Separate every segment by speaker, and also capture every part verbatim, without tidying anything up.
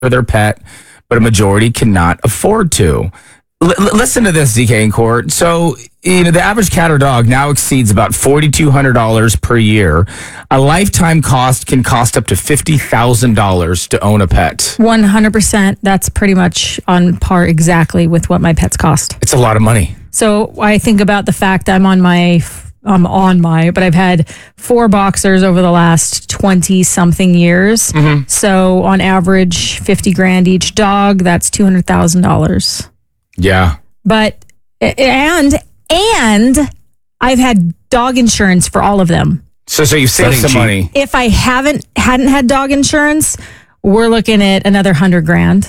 Speaker 1: their pet, but a majority cannot afford to. L- listen to this, Z K and Court. So, you know, the average cat or dog now exceeds about four thousand two hundred dollars per year. A lifetime cost can cost up to fifty thousand dollars to own a pet.
Speaker 2: one hundred percent. That's pretty much on par exactly with what my pets cost.
Speaker 1: It's a lot of money.
Speaker 2: So I think about the fact I'm on my, I'm on my, but I've had four boxers over the last twenty something years. Mm-hmm. So on average, fifty grand each dog, that's two hundred thousand dollars.
Speaker 1: Yeah.
Speaker 2: But, and, and I've had dog insurance for all of them.
Speaker 1: So, so you've saved some money.
Speaker 2: If I haven't, hadn't had dog insurance, we're looking at another hundred grand.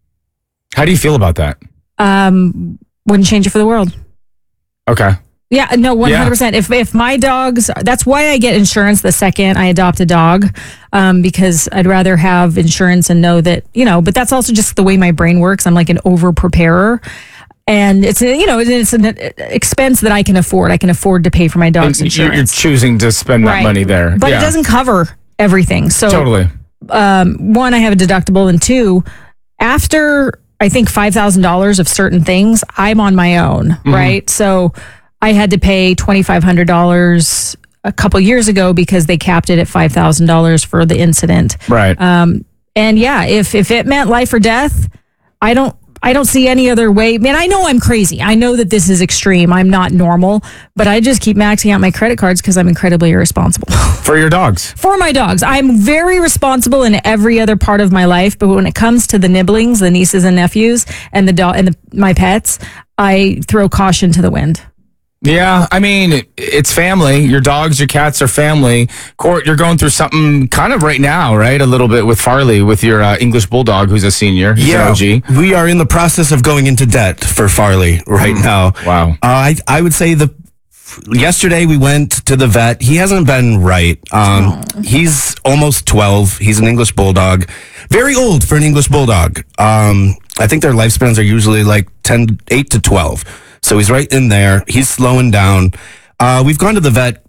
Speaker 1: How do you feel about that?
Speaker 2: Um, wouldn't change it for the world.
Speaker 1: Okay.
Speaker 2: Yeah, no, one hundred percent. Yeah. If if my dogs, that's why I get insurance the second I adopt a dog, um, because I'd rather have insurance and know that, you know, but that's also just the way my brain works. I'm like an over preparer. And it's, a, you know, it's an expense that I can afford. I can afford to pay for my dog's
Speaker 1: and
Speaker 2: insurance.
Speaker 1: You're choosing to spend that
Speaker 2: right.
Speaker 1: money there.
Speaker 2: But
Speaker 1: yeah.
Speaker 2: it doesn't cover everything. So
Speaker 1: totally.
Speaker 2: Um, one, I have a deductible. And two, after I think five thousand dollars of certain things, I'm on my own, mm-hmm. right? So I had to pay twenty-five hundred dollars a couple years ago because they capped it at five thousand dollars for the incident.
Speaker 1: Right.
Speaker 2: Um, and yeah, if if it meant life or death, I don't I don't see any other way. Man, I know I'm crazy. I know that this is extreme. I'm not normal, but I just keep maxing out my credit cards because I'm incredibly irresponsible.
Speaker 1: For your dogs.
Speaker 2: For my dogs. I'm very responsible in every other part of my life, but when it comes to the nibblings, the nieces and nephews, and the dog and the, my pets, I throw caution to the wind.
Speaker 1: Yeah, I mean, it's family. Your dogs, your cats are family. Court, you're going through something kind of right now, right? A little bit with Farley, with your uh, English Bulldog, who's a senior. He's
Speaker 3: yeah,
Speaker 1: an O G.
Speaker 3: We are in the process of going into debt for Farley right mm. now.
Speaker 1: Wow.
Speaker 3: Uh, I I would say the yesterday we went to the vet. He hasn't been right. Um, he's almost twelve. He's an English Bulldog. Very old for an English Bulldog. Um, I think their lifespans are usually like ten, eight to twelve. So he's right in there. He's slowing down. Uh, we've gone to the vet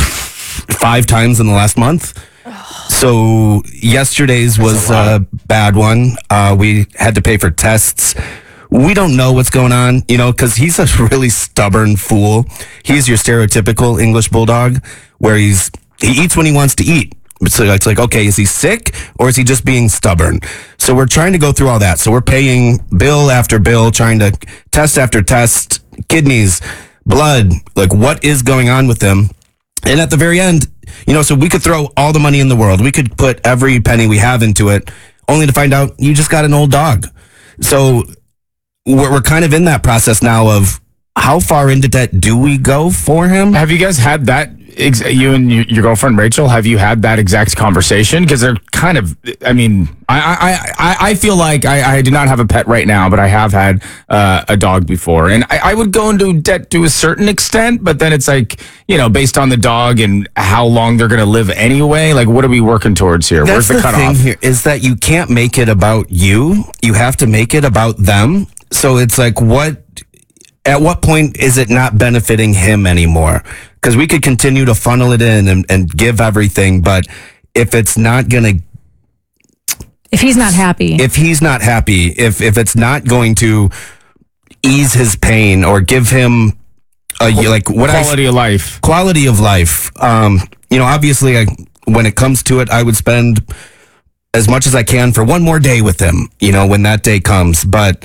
Speaker 3: five times in the last month. So yesterday's was a bad one. Uh, we had to pay for tests. We don't know what's going on, you know, because he's a really stubborn fool. He's your stereotypical English Bulldog where he's he eats when he wants to eat. So it's like, okay, is he sick or is he just being stubborn? So we're trying to go through all that. So we're paying bill after bill, trying to test after test, kidneys, blood, like what is going on with them? And at the very end, you know, so we could throw all the money in the world. We could put every penny we have into it, only to find out you just got an old dog. So we're, we're kind of in that process now of how far into debt do we go for him?
Speaker 1: Have you guys had that? You and your girlfriend Rachel, have you had that exact conversation? Because they're kind of, I mean, I I, I, I feel like I, I do not have a pet right now, but I have had uh, a dog before. And I, I would go into debt to a certain extent, but then it's like, you know, based on the dog and how long they're going to live anyway, like what are we working towards here?
Speaker 3: That's
Speaker 1: Where's the,
Speaker 3: the
Speaker 1: cutoff?
Speaker 3: Thing here is that you can't make it about you. You have to make it about them. So it's like, what, at what point is it not benefiting him anymore? Because we could continue to funnel it in and, and give everything, but if it's not going to...
Speaker 2: If he's not happy.
Speaker 3: If he's not happy, if if it's not going to ease his pain or give him a, like what
Speaker 1: quality I, of life.
Speaker 3: Quality of life. Um, you know, obviously, I, when it comes to it, I would spend as much as I can for one more day with him, you know, when that day comes. But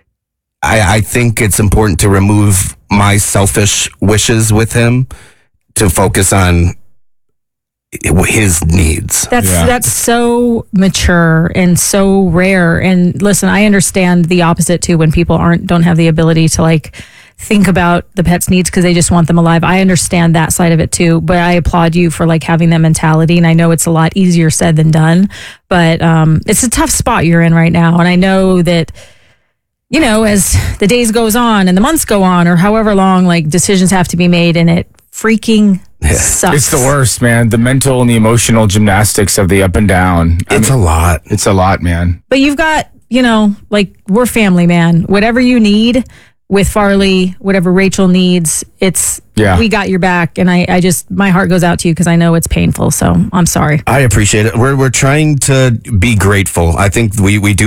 Speaker 3: I, I think it's important to remove my selfish wishes with him to focus on his needs.
Speaker 2: That's
Speaker 1: yeah.
Speaker 2: that's so mature and so rare. And listen, I understand the opposite too, when people aren't don't have the ability to like think about the pet's needs because they just want them alive. I understand that side of it too, but I applaud you for like having that mentality. And I know it's a lot easier said than done, but um, it's a tough spot you're in right now. And I know that, you know, as the days goes on and the months go on or however long, like decisions have to be made and it freaking yeah. sucks.
Speaker 1: It's the worst, man. The mental and the emotional gymnastics of the up and down.
Speaker 3: It's I mean, a lot.
Speaker 1: It's a lot, man.
Speaker 2: But you've got, you know, like we're family, man. Whatever you need, with Farley, whatever Rachel needs, it's
Speaker 1: Yeah.
Speaker 2: we got your back. And I, I just my heart goes out to you because I know it's painful. So I'm sorry.
Speaker 3: I appreciate it. We're we're trying to be grateful. I think we we do